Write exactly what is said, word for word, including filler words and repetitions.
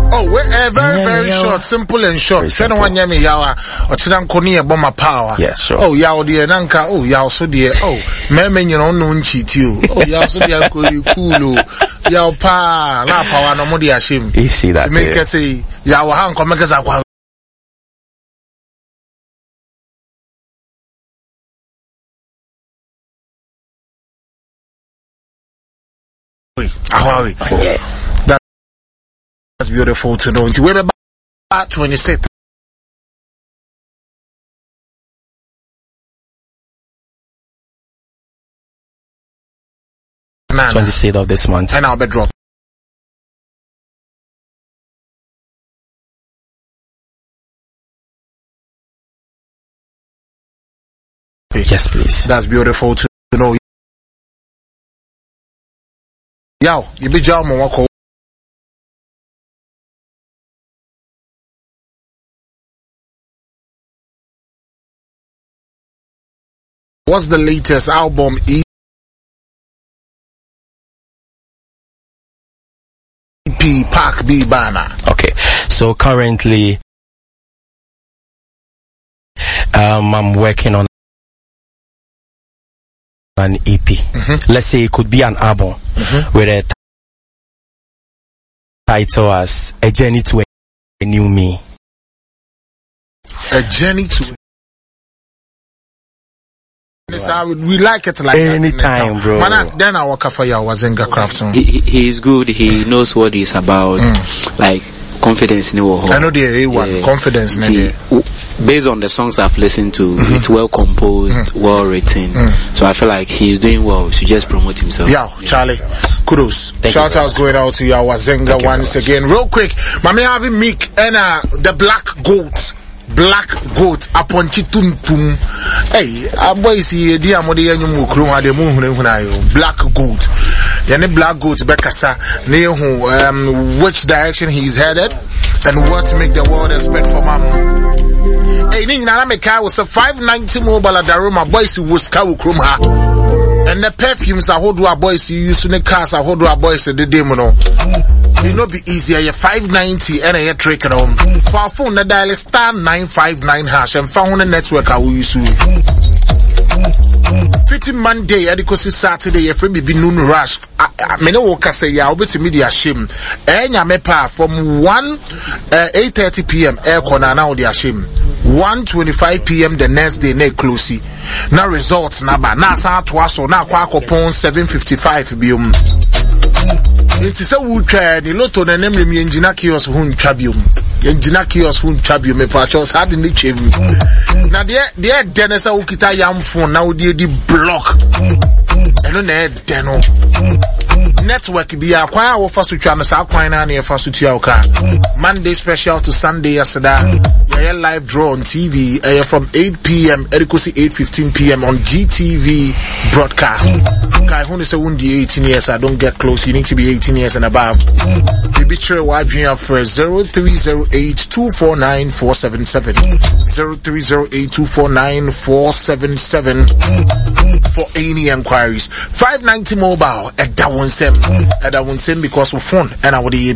Oh, we're uh, very, very short, simple and short. Send one yami yawa, or Chidan Konia Bomber Power. Yes, sure. Oh, Yao dear Nanka, oh, Yao so dear, oh, Memen, you don't know cheat you. Oh, Yao so dear Kulu, Yao Pa, La Power, no more dear shim. You see that? Make us say, Yao Han, come make us a Ahoy. That, that's beautiful to know. We're about twenty-six. twenty-sixth of this month. And I'll be dropped. Yes, please. That's beautiful to know. Yo, you be Jao Mwako. What's the latest album? E P Park B Banner. Okay, so currently, um, I'm working on an E P. Mm-hmm. Let's say it could be an album mm-hmm. with a t- title as A Journey to a New Me. A Journey to Wow. We like it like anytime, that bro. Man, then I work for your Wazenga Craft. He, he is good. He knows what he's about. Mm. Like confidence in the whole. I know the A one yeah. confidence in he, based on the songs I've listened to, mm-hmm. it's well composed, mm. well written. Mm. So I feel like he's doing well. He should just promote himself. Yeah, yeah. Charlie. Kudos. Thank Shout outs going out to your Wazenga once again. Real quick, Mami having Meek and uh, the Black Goat. Black Goat upon chituntum. Hey, a boy see dear Modi and you crew had the moon. Black Goat. Yani Black Goat Bekasa near who um which direction he's headed and what to make the world expect from him. Hey, Nina Meka was a five ninety mobile at the room. My boys was cow krumha. And the perfumes I hold our boys use in the cars I hold our boys at the demono. It no be easier. You're five ninety and a trick on. For our phone, the dial is star nine five nine hash and found a network I will use. Fitting Monday, Edikosi Saturday, if we be noon rush. I mean, no can say, yeah, I'll be to media shame. And ya mepa from one eight thirty p.m. air corner now the shame. one twenty-five p.m. the next day, ne closey. Now results, naba. Na sa twaso, na kwa kopon seven fifty-five bium. It is a wood try the lotto and name me engineer kios hun chabium. Engineer kios hun chabium, me patchos had in the chim. Now, dear, dear Dennis, I will get a yam phone now, dear, the block. I don't know, Deno. Network be a choir of us to channel South Quina near Fasutuaka. Monday special to Sunday, yesterday. Yeah, live draw on T V uh, from eight p.m. Edikosi eight fifteen p.m. on G T V broadcast. Okay, who is a wundi eighteen years? I don't get close. You need to be eighteen years and above. Maybe sure why you for zero three zero eight two four nine four seven seven zero three zero eight two four nine four seven seven for any inquiries. Five ninety mobile at that one sem at that one sem because of phone and I would